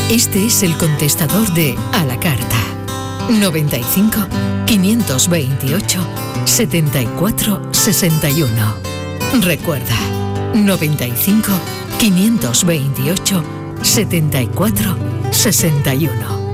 Este es el contestador de A la Carta. 95 528 74 61. Recuerda, 95 528 74 61.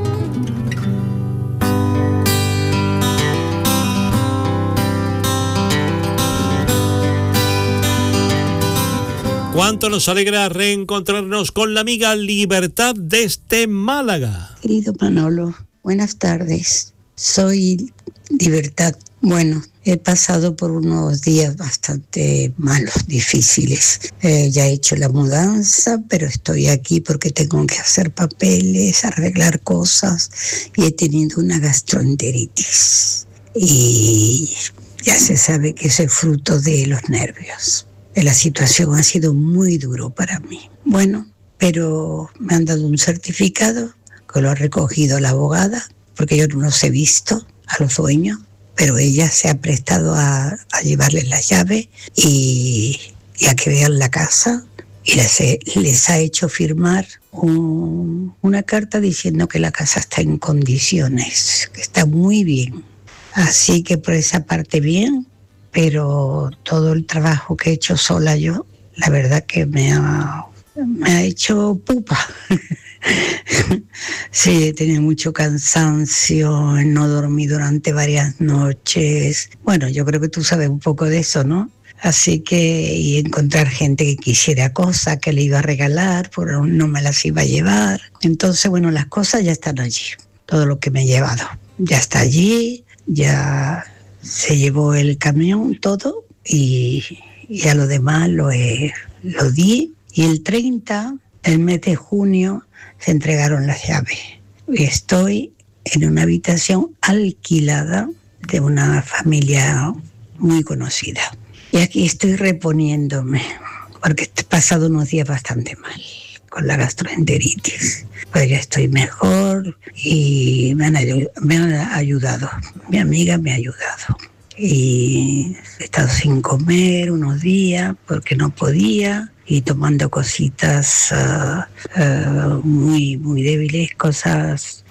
Cuánto nos alegra reencontrarnos con la amiga Libertad desde Málaga. Querido Manolo, buenas tardes. Soy Libertad. Bueno, he pasado por unos días bastante malos, difíciles. Ya he hecho la mudanza, pero estoy aquí porque tengo que hacer papeles, arreglar cosas y he tenido una gastroenteritis. Y ya se sabe que eso es fruto de los nervios. La situación ha sido muy duro para mí. Bueno, pero me han dado un certificado que lo ha recogido la abogada, porque yo no los he visto a los dueños, pero ella se ha prestado a llevarles la llave y a que vean la casa, y les ha hecho firmar una carta diciendo que la casa está en condiciones, que está muy bien. Así que por esa parte bien. Pero todo el trabajo que he hecho sola yo, la verdad que me ha hecho pupa. Sí, he tenido mucho cansancio, no dormí durante varias noches. Bueno, yo creo que tú sabes un poco de eso, ¿no? Así que, y encontrar gente que quisiera cosas que le iba a regalar, pero no me las iba a llevar. Entonces, bueno, las cosas ya están allí. Todo lo que me he llevado ya está allí, ya se llevó el camión, todo, y a lo demás lo di. Y el 30 del mes de junio se entregaron las llaves. Y estoy en una habitación alquilada de una familia muy conocida. Y aquí estoy reponiéndome, porque he pasado unos días bastante mal con la gastroenteritis. Pues ya estoy mejor y me han ayudado. Mi amiga me ha ayudado. Y he estado sin comer unos días porque no podía, y tomando cositas muy, muy débiles, cosas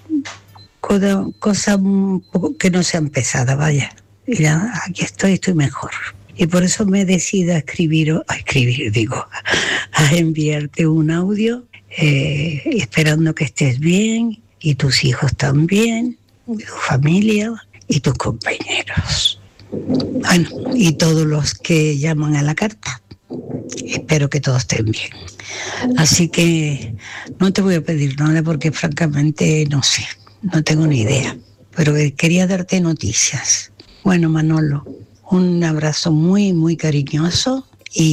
un poco que no sean pesadas, vaya. Y nada, aquí estoy mejor. Y por eso me decido a enviarte un audio, esperando que estés bien, y tus hijos también, y tu familia, y tus compañeros. Bueno, y todos los que llaman a la carta. Espero que todos estén bien. Así que no te voy a pedir nada porque francamente no sé, no tengo ni idea. Pero quería darte noticias. Bueno, Manolo, un abrazo muy, muy cariñoso,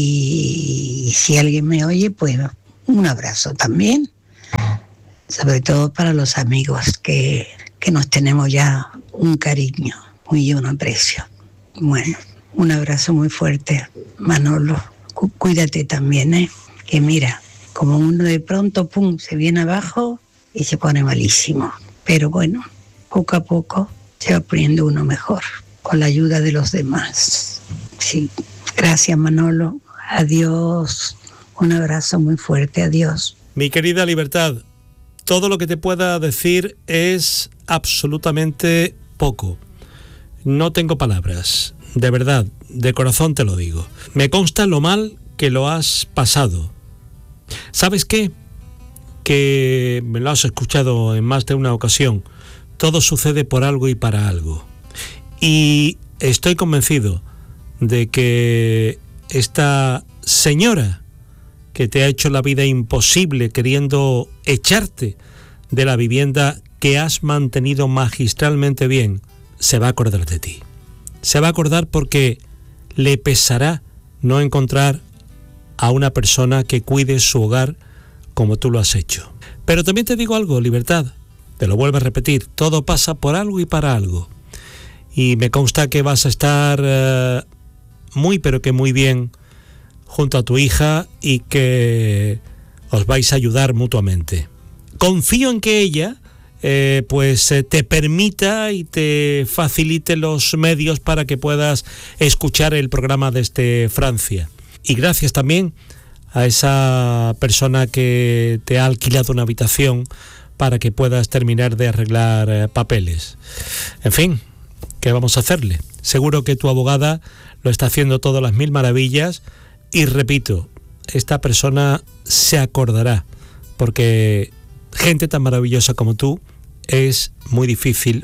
y si alguien me oye, pues un abrazo también, sobre todo para los amigos que nos tenemos ya un cariño y un aprecio. Bueno, un abrazo muy fuerte, Manolo. Cuídate también, que mira, como uno de pronto, pum, se viene abajo y se pone malísimo. Pero bueno, poco a poco se va poniendo uno mejor, con la ayuda de los demás. Sí, gracias, Manolo. Adiós. Un abrazo muy fuerte. Adiós. Mi querida Libertad, todo lo que te pueda decir es absolutamente poco. No tengo palabras. De verdad, de corazón te lo digo. Me consta lo mal que lo has pasado. ¿Sabes qué? Que me lo has escuchado en más de una ocasión. Todo sucede por algo y para algo. Y estoy convencido de que esta señora que te ha hecho la vida imposible queriendo echarte de la vivienda que has mantenido magistralmente bien, se va a acordar de ti. Se va a acordar porque le pesará no encontrar a una persona que cuide su hogar como tú lo has hecho. Pero también te digo algo, Libertad, te lo vuelvo a repetir, todo pasa por algo y para algo. Y me consta que vas a estar muy pero que muy bien junto a tu hija y que os vais a ayudar mutuamente. Confío en que ella te permita y te facilite los medios para que puedas escuchar el programa desde Francia. Y gracias también a esa persona que te ha alquilado una habitación para que puedas terminar de arreglar papeles. En fin, ¿qué vamos a hacerle? Seguro que tu abogada lo está haciendo todo a las mil maravillas y repito, esta persona se acordará, porque gente tan maravillosa como tú es muy difícil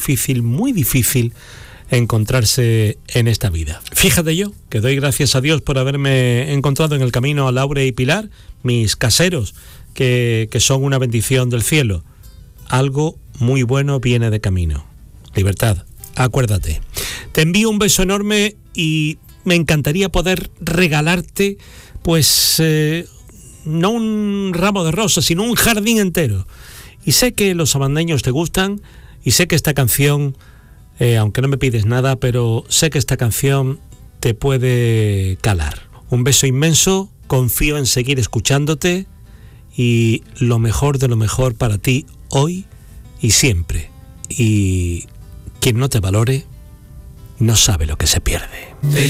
encontrarse en esta vida. Fíjate yo, que doy gracias a Dios por haberme encontrado en el camino a Laura y Pilar, mis caseros, que son una bendición del cielo. Algo muy bueno viene de camino. Libertad, acuérdate. Te envío un beso enorme y me encantaría poder regalarte, pues, no un ramo de rosas, sino un jardín entero. Y sé que los sabandeños te gustan y sé que esta canción, aunque no me pides nada, pero sé que esta canción te puede calar. Un beso inmenso, confío en seguir escuchándote y lo mejor de lo mejor para ti hoy y siempre. Y quien no te valore, no sabe lo que se pierde.